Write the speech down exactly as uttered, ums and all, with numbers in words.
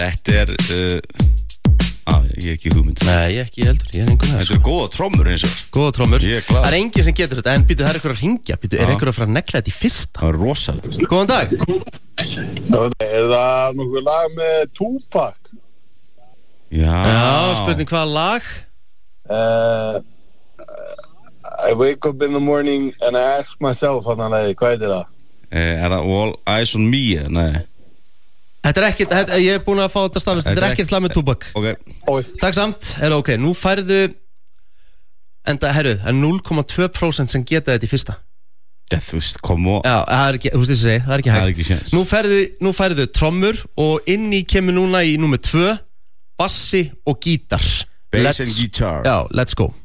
Þetta er uh, á, ég er ekki hugmynd. Nei, ég ekki heldur, ég er einhvern veginn. Þetta er góða trommur eins og. Góða trommur. Ég er glaður. Það er enginn sem getur þetta, en býtu, það er einhver að ringja. Býtu, er einhver að fara að negla þetta í fyrsta? Það er rosalega. Góðan dag. Er það nokkuð lag með Tupac? Já. Já, spurning hvaða lag? Uh, I wake up in the morning and I ask myself hann að leiði, hvað er það? Eh, Er það All Eyes on Me? Nei. Þetta er ekkert, þetta, ég er búin að fá þetta stafist. Þetta er ekkert lag með Tupac. Ok. Oi. Takk samt, er ok, nú færðu. Enda, herru, það er núll komma tvö prósent sem geta þetta í fyrsta. Þetta, þú veist, kom og. Já, það er ekki, þú veist þess að segja, það er ekki hægt. Það er ekki séns. Nú færðu, nú færðu trommur og inn í kemur núna í númer tvö bassi og gítar. Bass and guitar. Já, let's go.